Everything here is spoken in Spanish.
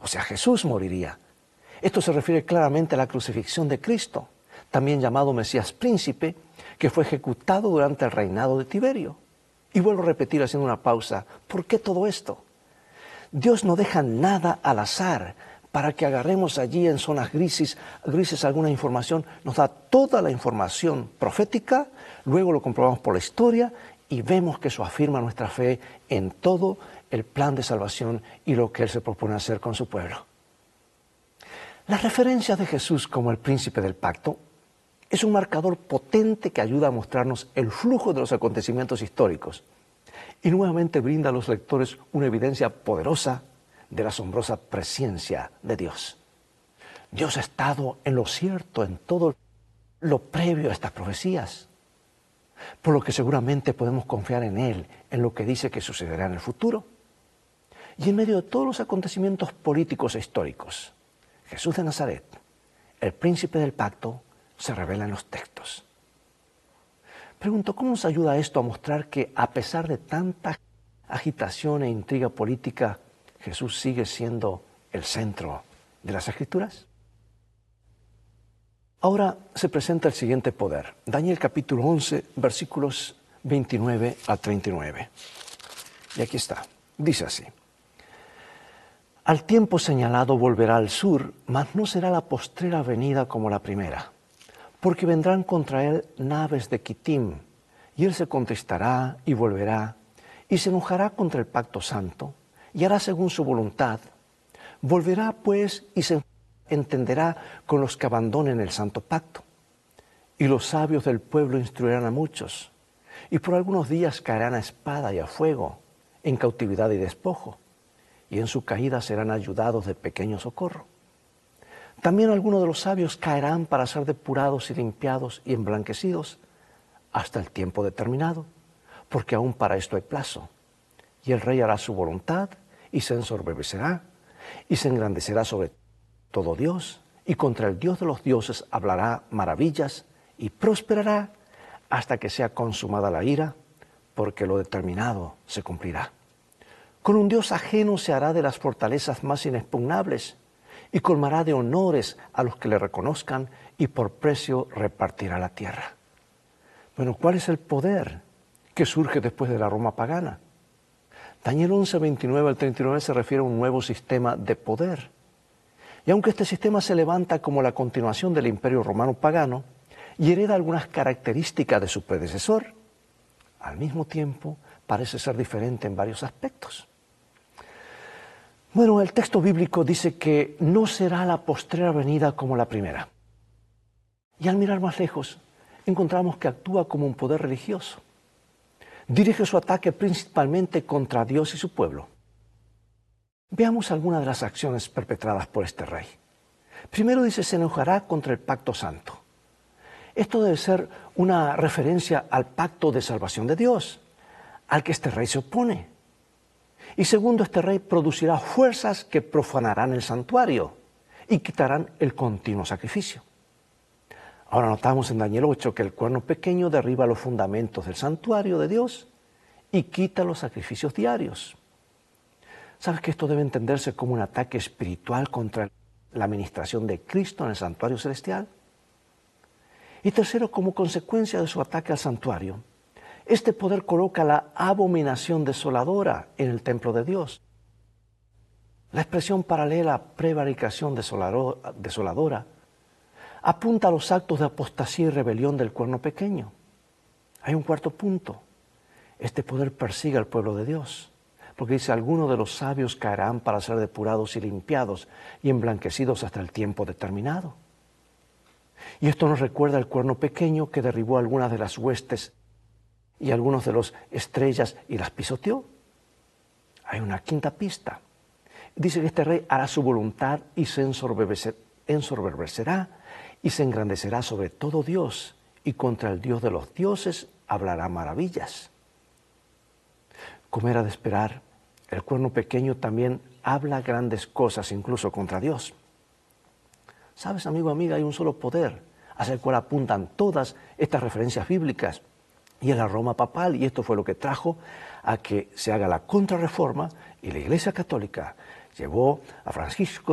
o sea, Jesús moriría. Esto se refiere claramente a la crucifixión de Cristo, también llamado Mesías Príncipe, que fue ejecutado durante el reinado de Tiberio. Y vuelvo a repetir haciendo una pausa, ¿por qué todo esto? Dios no deja nada al azar para que agarremos allí en zonas grises alguna información. Nos da toda la información profética, luego lo comprobamos por la historia y vemos que eso afirma nuestra fe en todo el plan de salvación y lo que Él se propone hacer con su pueblo. Las referencias de Jesús como el príncipe del pacto es un marcador potente que ayuda a mostrarnos el flujo de los acontecimientos históricos y nuevamente brinda a los lectores una evidencia poderosa de la asombrosa presencia de Dios. Dios ha estado en lo cierto en todo lo previo a estas profecías, por lo que seguramente podemos confiar en Él, en lo que dice que sucederá en el futuro. Y en medio de todos los acontecimientos políticos e históricos, Jesús de Nazaret, el príncipe del pacto, se revela en los textos. Pregunto, ¿cómo nos ayuda esto a mostrar que a pesar de tanta agitación e intriga política, Jesús sigue siendo el centro de las Escrituras? Ahora se presenta el siguiente poder. Daniel capítulo 11, versículos 29 a 39. Y aquí está. Dice así. Al tiempo señalado volverá al sur, mas no será la postrera venida como la primera, porque vendrán contra él naves de Quitim, y él se contristará y volverá, y se enojará contra el pacto santo, y hará según su voluntad. Volverá, pues, y se entenderá con los que abandonen el santo pacto. Y los sabios del pueblo instruirán a muchos, y por algunos días caerán a espada y a fuego, en cautividad y despojo, y en su caída serán ayudados de pequeño socorro. También algunos de los sabios caerán para ser depurados y limpiados y emblanquecidos hasta el tiempo determinado, porque aún para esto hay plazo. Y el rey hará su voluntad y se ensorbecerá y se engrandecerá sobre todo Dios, y contra el Dios de los dioses hablará maravillas y prosperará hasta que sea consumada la ira, porque lo determinado se cumplirá. Con un Dios ajeno se hará de las fortalezas más inexpugnables y colmará de honores a los que le reconozcan y por precio repartirá la tierra. Bueno, ¿cuál es el poder que surge después de la Roma pagana? Daniel 11, 29 al 39 se refiere a un nuevo sistema de poder. Y aunque este sistema se levanta como la continuación del Imperio Romano pagano y hereda algunas características de su predecesor, al mismo tiempo parece ser diferente en varios aspectos. Bueno, el texto bíblico dice que no será la postrera venida como la primera. Y al mirar más lejos, encontramos que actúa como un poder religioso. Dirige su ataque principalmente contra Dios y su pueblo. Veamos algunas de las acciones perpetradas por este rey. Primero dice, se enojará contra el pacto santo. Esto debe ser una referencia al pacto de salvación de Dios, al que este rey se opone. Y segundo, este rey producirá fuerzas que profanarán el santuario y quitarán el continuo sacrificio. Ahora notamos en Daniel 8 que el cuerno pequeño derriba los fundamentos del santuario de Dios y quita los sacrificios diarios. ¿Sabes que esto debe entenderse como un ataque espiritual contra la administración de Cristo en el santuario celestial? Y tercero, como consecuencia de su ataque al santuario, este poder coloca la abominación desoladora en el templo de Dios. La expresión paralela prevaricación desoladora apunta a los actos de apostasía y rebelión del cuerno pequeño. Hay un cuarto punto. Este poder persigue al pueblo de Dios, porque dice, algunos de los sabios caerán para ser depurados y limpiados y emblanquecidos hasta el tiempo determinado. Y esto nos recuerda al cuerno pequeño que derribó algunas de las huestes y algunos de los estrellas y las pisoteó. Hay una quinta pista. Dice que este rey hará su voluntad y se ensoberbecerá y se engrandecerá sobre todo Dios, y contra el Dios de los dioses hablará maravillas. Como era de esperar, el cuerno pequeño también habla grandes cosas, incluso contra Dios. ¿Sabes, amigo, amiga? Hay un solo poder hacia el cual apuntan todas estas referencias bíblicas, y es la Roma papal, y esto fue lo que trajo a que se haga la contrarreforma y la Iglesia Católica Llevó a Francisco